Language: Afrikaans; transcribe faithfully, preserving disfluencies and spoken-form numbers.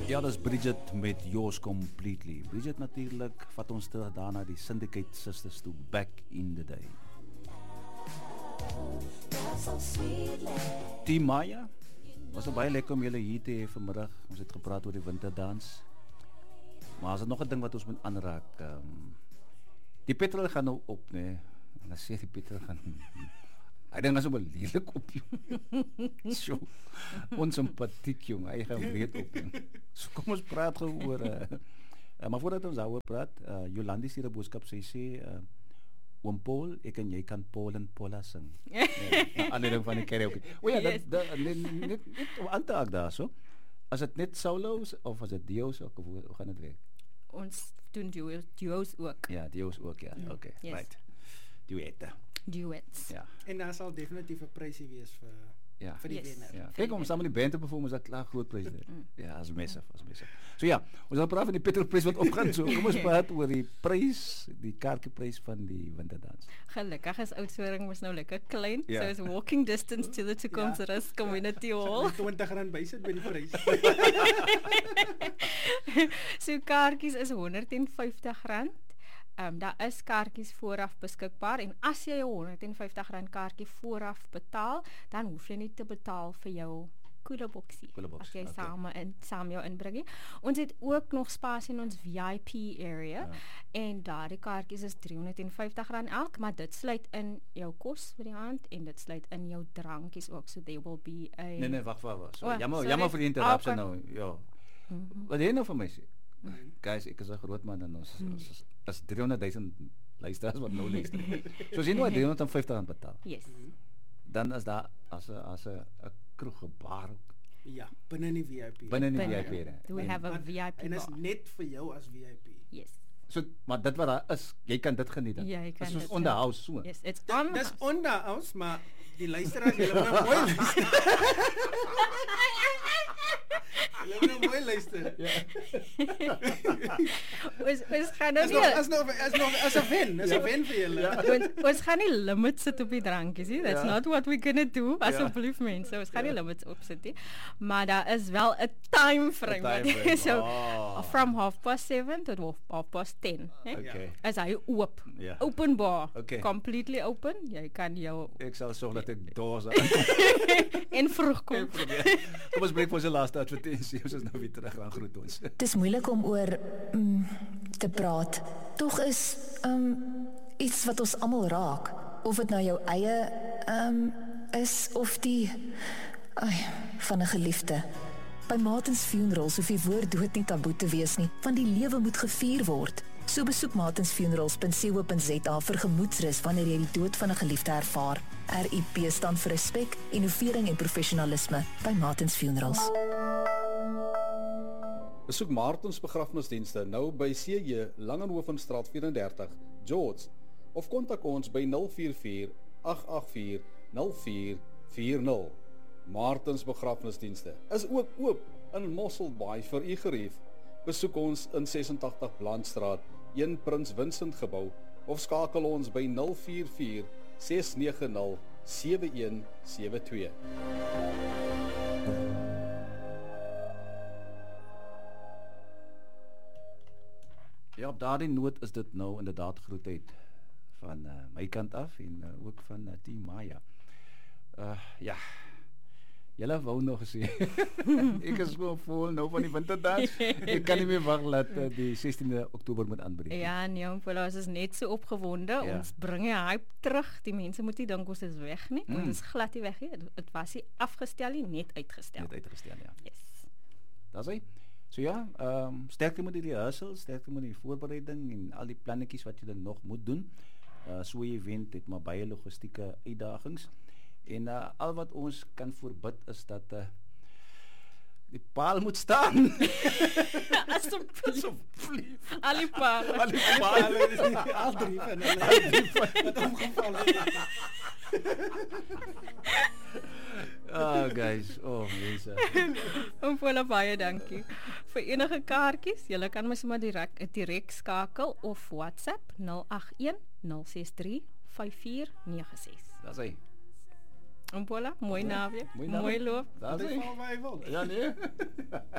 Ja, dat is Bridget met Yours Completely. Bridget natuurlijk vat ons terug daarna die Syndicate Sisters toe, back in the day. Team Maya, was nou baie lekker om julle hier te hê vanmiddag. Ons het gepraat oor die winterdans. Maar as er nog 'n ding wat ons moet aanraak, um, die petrol gaan nou op, nee. En dan sê die petrol gaan hy ding is so lelik op, jong. So, onsympathiek, jong. Hy gaan breed op, jong. So kom ons praat gou oor, uh, uh, maar voordat ons daaroor praat, uh, Jolandi is hier 'n boodskap, sy sê, uh, oom Paul, ek en jy kan Paul en Paula sing. Nee, na aanleiding van die karaoke. O ja, Yes. dat, dat, net, net, net om aan te haak daar, so. As dit net solos, of as dit duos, ook, of hoe, hoe gaan dit werk? Ons doen duos, duos ook. Ja, duos ook, ja. Oké, okay, Yes. right. Duette. Duets. Ja. En daar sal definitief 'n prysie wees vir Ja. vir die Yes. wenner. Ja, Vir kyk die om saam met die band te perform is dat klaar groot prys dit. Ja, as massive, as massive. So ja, ons gaan praat van die petrolprys wat opgaan. So kom ons praat oor die prys, die kaartjieprys van die winterdans. Gelukkig is Oudtshoorn mos nou lekker klein. Ja. So it's walking distance to the Toekomsrus Community Hall. twintig rand bysit by die prys. So kaartjies is honderd en vyftig rand. Um, daar is kaartjies vooraf beskikbaar en as jy 'n honderd en vyftig rand kaartjie vooraf betaal, dan hoef jy nie te betaal vir jou koeleboksie Koeleboks, as jy okay. saam in saam jou inbring nie. Ons het ook nog spasie in ons V I P area Ja. en daardie kaartjies is driehonderd en vyftig rand elk, maar dit sluit in jou kos vir die aand en dit sluit in jou drankies ook, so there will be a Nee nee, wag wag wag. So, Oh, jammer, sorry. jammer vir die interrupsie Ah, nou. Ja. Wat jy nou vir my sê? Guys, ek is 'n groot man en ons ons is- is driehonderd duisend luisteraars wat nou luister. So as jy nou driehonderd en vyftig rand betaal, Yes. dan is daar as 'n as 'n 'n kroeggebaar ook Ja, binne in die V I P. binne in die Binne. V I P. hè. Do we En- have a Maar- V I P En is bar? net vir jou as V I P. Yes. So, maar dit wat daar is, jy kan dit geniet dan. Ja, jy kan Dit is soos dit on the geniet. house so. Yes, it's Dit- on Dis us. onder ons, maar die luisteraars, julle moet nou mooi luister. Julle moet nou mooi luister. Ons ons gaan nou As nie nog as nog as nog as 'n wen, as 'n wen vir julle. ons, ons gaan nie limits sit op die drankies nie. That's Ja. not what we're gonna do. Asseblief mense, ons gaan nie limits opsit nie. Maar daar is wel 'n time frame. A time wat- frame. so Oh. from half past seven tot half, half past ten. hè. Okay. Is hy oop. Ja. Openbaar. Okay. Completely open. Jy kan jou Ek sal sorg dat ek dors aan. en vroeg kom. Kom ons breek vir ons laaste advertensie. Ons is nou weer terug aan groet ons. Het is moeilik om oor mm, te praat. Tog is um, iets wat ons almal raak. Of dit nou jou eie um, is of die ai, van 'n geliefde. By Martins Funerals hoef die woord dood nie taboe te wees nie, want die lewe moet gevier word. So besoek martinsfunerals punt co punt za vir gemoedsrus wanneer jy die dood van 'n geliefde ervaar. R I P staan vir respek, innovering en professionalisme by Martins Funerals. Besoek Martins begrafnisdienste nou by C J Langehovenstraat vyf en dertig, George, of kontak ons by nul vier vier agt agt vier nul vier vier nul. Martins begrafnisdienste is ook oop in Mosselbaai vir u gerief. Besoek ons in ses en tagtig Blandstraat, een Prins Vincent gebou, of skakel ons by nul vier vier ses nege nul sewe een sewe twee. Ja, op daardie noot is dit nou inderdaad groetheid van uh, my kant af en uh, ook van uh, Team Maya. Uh ja. Julle wou nog sê. Ek is gewoon vol nou van die winterdans. Ek kan nie meer wag dat uh, die sestiende Oktober moet aanbreek. nie. Ja, nee, jong, ons is net so opgewonde. Ja. Ons bring die hype terug. Die mense moet nie dink ons is weg nie. Mm. Ons is glad nie weg nie. Dit was nie afgestel nie, net uitgestel. Net uitgestel, ja. Yes. Daar's hy. So ja, ehm um, sterkte met die rehearsal, sterkte met die voorbereiding en al die plannetjies wat jy dan nog moet doen. Uh so 'n event het maar baie logistieke uitdagings. En uh, al wat ons kan voorbid is dat uh, die paal moet staan. Asseblief. Asseblief. Al die paal. Al die paal. Hulle is nie al drie van hulle wat omgeval het. Oh guys, oh mense. Om volle baie dankie. Vir enige kaartjies, julle kan my sommer direk direk skakel of WhatsApp nul agt een nul ses drie vyf vier nege ses. Daar's hy. Ompola, mooi naweek, Mooi mooi naweek. loop. Daar's Dit hy. val waar hy wil. Ja nee.